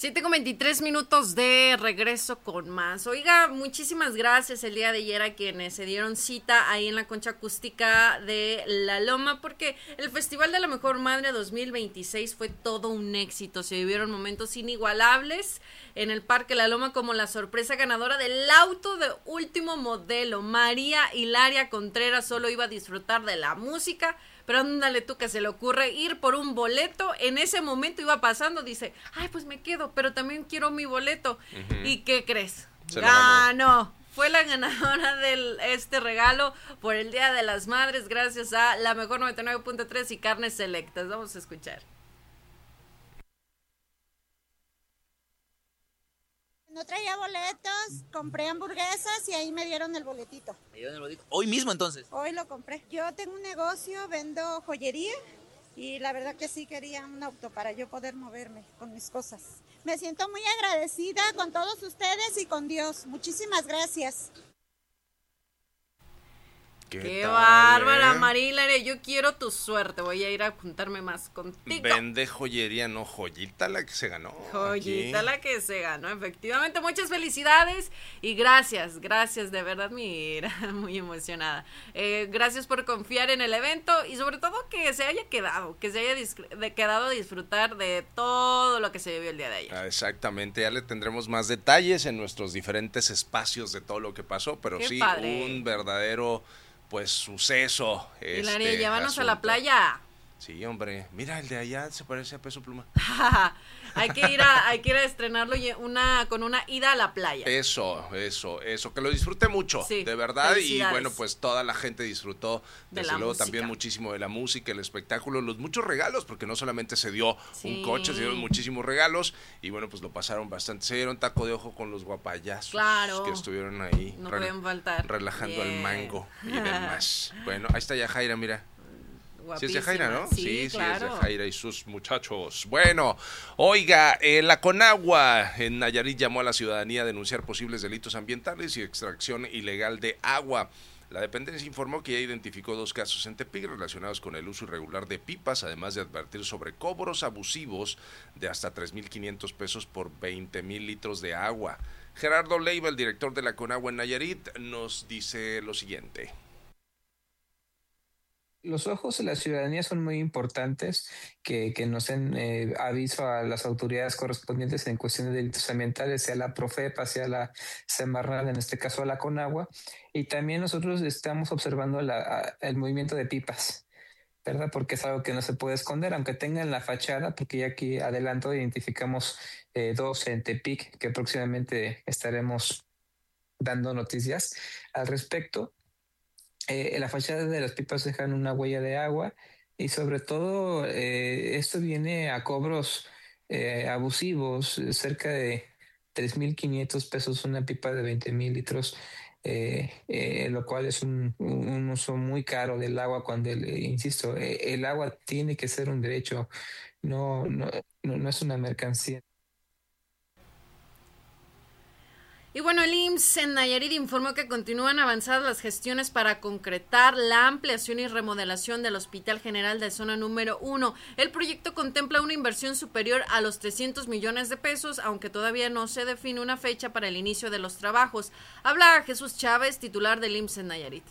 7:23 de regreso con más. Oiga, muchísimas gracias el día de ayer a quienes se dieron cita ahí en la concha acústica de La Loma, porque el Festival de la Mejor Madre 2026 fue todo un éxito. Se vivieron momentos inigualables en el Parque La Loma, como la sorpresa ganadora del auto de último modelo. María Hilaria Contreras solo iba a disfrutar de la música, pero ándale tú que se le ocurre ir por un boleto. En ese momento iba pasando, dice, ay, pues me quedo, pero también quiero mi boleto. ¿Y qué crees? Ganó. Fue la ganadora de este regalo por el Día de las Madres, gracias a La Mejor 99.3 y Carnes Selectas. Vamos a escuchar. No traía boletos, compré hamburguesas y ahí me dieron el boletito. ¿Me dieron el boletito? ¿Hoy mismo entonces? Hoy lo compré. Yo tengo un negocio, vendo joyería y la verdad que sí quería un auto para yo poder moverme con mis cosas. Me siento muy agradecida con todos ustedes y con Dios. Muchísimas gracias. ¡Qué bárbara, María Hilaria! Yo quiero tu suerte. Voy a ir a juntarme más contigo. Vende joyería, no joyita la que se ganó. Joyita aquí. La que se ganó, efectivamente. Muchas felicidades y gracias de verdad, mira, muy emocionada. Gracias por confiar en el evento y sobre todo que se haya quedado a disfrutar de todo lo que se vivió el día de ayer. Exactamente, ya le tendremos más detalles en nuestros diferentes espacios de todo lo que pasó, pero qué sí, padre. Un verdadero suceso. Hilaria, llévanos a la playa. Sí, hombre, mira, el de allá se parece a Peso Pluma. hay que ir a estrenarlo con una ida a la playa. Eso, que lo disfrute mucho, sí, de verdad, y bueno, pues toda la gente disfrutó, desde luego también muchísimo de la música, el espectáculo, los muchos regalos, porque no solamente se dio un coche, se dieron muchísimos regalos, y bueno, pues lo pasaron bastante, se dieron taco de ojo con los guapayazos, claro, que estuvieron ahí, no pueden faltar, relajando al mango y demás. Bueno, ahí está Yajaira, mira. Sí es de Jaira, ¿no? Sí, claro. Sí es de Jaira y sus muchachos. Bueno, oiga, la Conagua en Nayarit llamó a la ciudadanía a denunciar posibles delitos ambientales y extracción ilegal de agua. La dependencia informó que ya identificó 2 casos en Tepic relacionados con el uso irregular de pipas, además de advertir sobre cobros abusivos de hasta 3,500 pesos por 20,000 litros de agua. Gerardo Leiva, el director de la Conagua en Nayarit, nos dice lo siguiente. Los ojos de la ciudadanía son muy importantes, que nos den aviso a las autoridades correspondientes en cuestiones de delitos ambientales, sea la Profepa, sea la Semarnat, en este caso a la Conagua, y también nosotros estamos observando el movimiento de pipas, ¿verdad? Porque es algo que no se puede esconder, aunque tengan la fachada, porque ya aquí adelanto identificamos 2 en Tepic, que próximamente estaremos dando noticias al respecto. La fachada de las pipas dejan una huella de agua y sobre todo esto viene a cobros abusivos, cerca de 3,500 pesos una pipa de 20,000 litros, lo cual es un uso muy caro del agua cuando, insisto, el agua tiene que ser un derecho, no es una mercancía. Y bueno, el IMSS en Nayarit informó que continúan avanzadas las gestiones para concretar la ampliación y remodelación del Hospital General de Zona número 1. El proyecto contempla una inversión superior a los 300 millones de pesos, aunque todavía no se define una fecha para el inicio de los trabajos. Habla Jesús Chávez, titular del IMSS en Nayarit.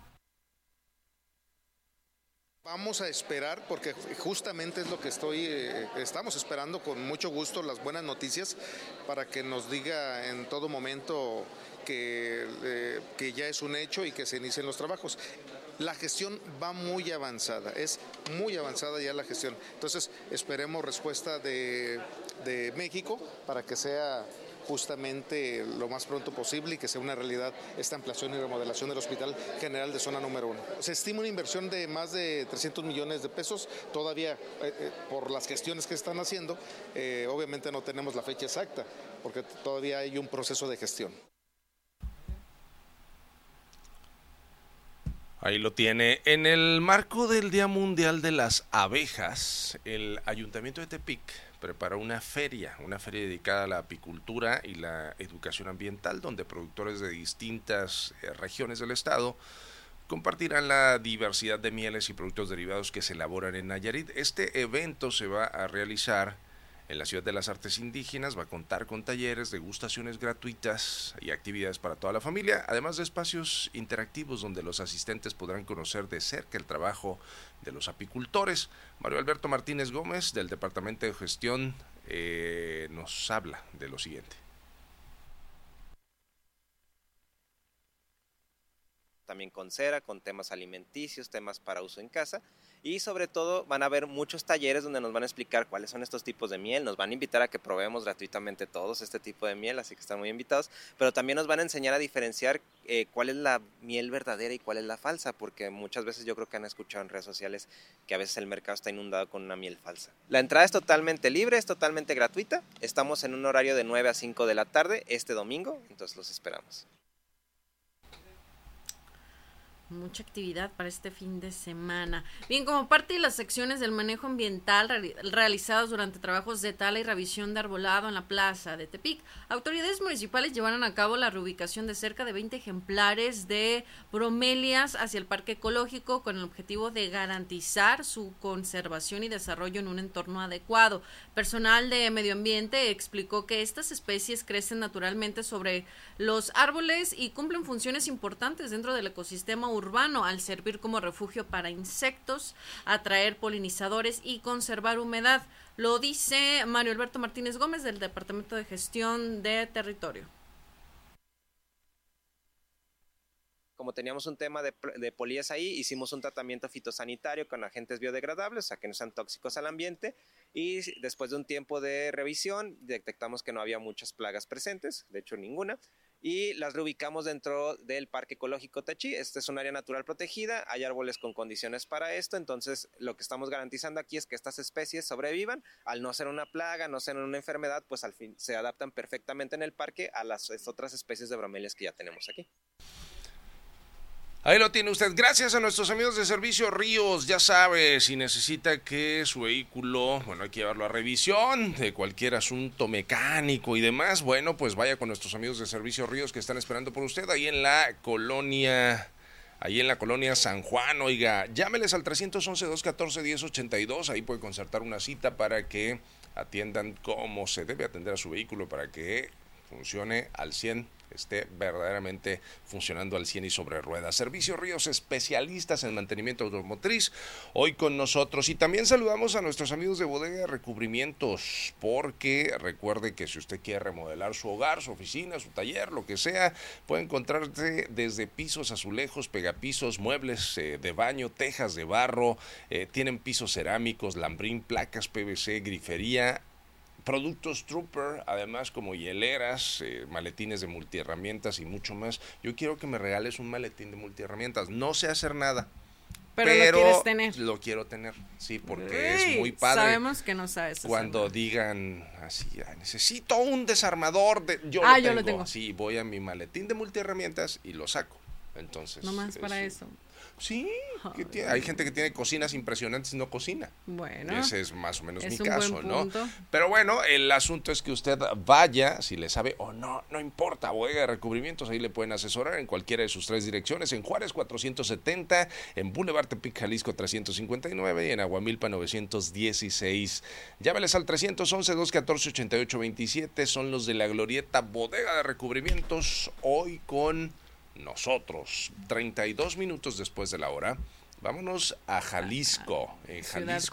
Vamos a esperar, porque justamente es lo que estamos esperando con mucho gusto, las buenas noticias, para que nos diga en todo momento que ya es un hecho y que se inicien los trabajos. La gestión va muy avanzada, es muy avanzada ya la gestión. Entonces esperemos respuesta de México para que sea justamente lo más pronto posible y que sea una realidad esta ampliación y remodelación del Hospital General de Zona número 1. Se estima una inversión de más de 300 millones de pesos, todavía por las gestiones que están haciendo, obviamente no tenemos la fecha exacta, porque todavía hay un proceso de gestión. Ahí lo tiene. En el marco del Día Mundial de las Abejas, el Ayuntamiento de Tepic preparó una feria dedicada a la apicultura y la educación ambiental, donde productores de distintas regiones del estado compartirán la diversidad de mieles y productos derivados que se elaboran en Nayarit. Este evento se va a realizar en la Ciudad de las Artes Indígenas va a contar con talleres, degustaciones gratuitas y actividades para toda la familia, además de espacios interactivos donde los asistentes podrán conocer de cerca el trabajo de los apicultores. Mario Alberto Martínez Gómez, del Departamento de Gestión, nos habla de lo siguiente. También con cera, con temas alimenticios, temas para uso en casa, y sobre todo van a haber muchos talleres donde nos van a explicar cuáles son estos tipos de miel, nos van a invitar a que probemos gratuitamente todos este tipo de miel, así que están muy invitados, pero también nos van a enseñar a diferenciar cuál es la miel verdadera y cuál es la falsa, porque muchas veces yo creo que han escuchado en redes sociales que a veces el mercado está inundado con una miel falsa. La entrada es totalmente libre, es totalmente gratuita, estamos en un horario de 9 a 5 de la tarde este domingo, entonces los esperamos. Mucha actividad para este fin de semana. Bien, como parte de las acciones del manejo ambiental realizadas durante trabajos de tala y revisión de arbolado en la plaza de Tepic, autoridades municipales llevaron a cabo la reubicación de cerca de 20 ejemplares de bromelias hacia el parque ecológico con el objetivo de garantizar su conservación y desarrollo en un entorno adecuado. Personal de medio ambiente explicó que estas especies crecen naturalmente sobre los árboles y cumplen funciones importantes dentro del ecosistema urbano al servir como refugio para insectos, atraer polinizadores y conservar humedad. Lo dice Mario Alberto Martínez Gómez del Departamento de Gestión de Territorio. Como teníamos un tema de polillas ahí, hicimos un tratamiento fitosanitario con agentes biodegradables, o sea que no sean tóxicos al ambiente, y después de un tiempo de revisión detectamos que no había muchas plagas presentes, de hecho ninguna, y las reubicamos dentro del Parque Ecológico Tachí. Este es un área natural protegida, hay árboles con condiciones para esto, entonces lo que estamos garantizando aquí es que estas especies sobrevivan, al no ser una plaga, no ser una enfermedad, pues al fin se adaptan perfectamente en el parque a las otras especies de bromelias que ya tenemos aquí. Ahí lo tiene usted. Gracias a nuestros amigos de Servicio Ríos. Ya sabe, si necesita que su vehículo, bueno, hay que llevarlo a revisión de cualquier asunto mecánico y demás, bueno, pues vaya con nuestros amigos de Servicio Ríos que están esperando por usted ahí en la colonia San Juan. Oiga, llámeles al 311-214-1082, ahí puede concertar una cita para que atiendan como se debe atender a su vehículo, para que funcione al 100%, esté verdaderamente funcionando al 100 y sobre ruedas. Servicio Ríos, especialistas en mantenimiento automotriz, hoy con nosotros. Y también saludamos a nuestros amigos de Bodega de Recubrimientos, porque recuerde que si usted quiere remodelar su hogar, su oficina, su taller, lo que sea, puede encontrarse desde pisos, azulejos, pegapisos, muebles de baño, tejas de barro, tienen pisos cerámicos, lambrín, placas PVC, grifería, productos Trooper, además como hieleras, maletines de multiherramientas y mucho más. Yo quiero que me regales un maletín de multiherramientas. No sé hacer nada, pero lo quieres tener. Lo quiero tener, sí, porque es muy padre. Sabemos que no sabes hacer cuando nada. Digan así, necesito un desarmador yo lo tengo. Sí, voy a mi maletín de multiherramientas y lo saco. Entonces, no más para eso. Sí, hay gente que tiene cocinas impresionantes y no cocina. Bueno, ese es más o menos mi un caso, buen ¿no? punto. Pero bueno, el asunto es que usted vaya, si le sabe o no importa, Bodega de Recubrimientos, ahí le pueden asesorar en cualquiera de sus 3 direcciones, en Juárez 470, en Boulevard Tepic, Jalisco 359 y en Aguamilpa 916. Llámeles al 311-214-8827, son los de la glorieta Bodega de Recubrimientos, hoy con nosotros, 32 minutos después de la hora. Vámonos a Jalisco, en Jalisco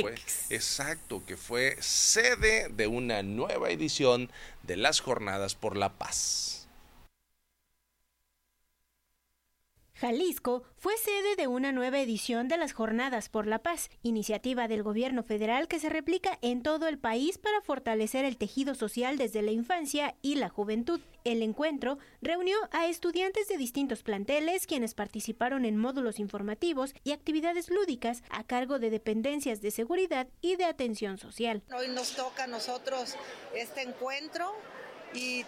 que fue sede de una nueva edición de las Jornadas por la Paz. Jalisco fue sede de una nueva edición de las Jornadas por la Paz, iniciativa del gobierno federal que se replica en todo el país para fortalecer el tejido social desde la infancia y la juventud. El encuentro reunió a estudiantes de distintos planteles quienes participaron en módulos informativos y actividades lúdicas a cargo de dependencias de seguridad y de atención social. Hoy nos toca a nosotros este encuentro y